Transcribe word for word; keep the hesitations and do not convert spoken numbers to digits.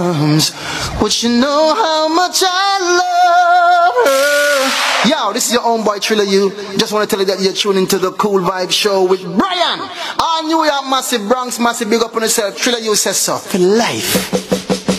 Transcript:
Would you know how much I love her? Yo, this is your own boy Triller You. Just want to tell you that you're tuning into the Cool Vibe Show with Brian. All New York massive, Bronx massive, big up on yourself. Triller You says so. For life.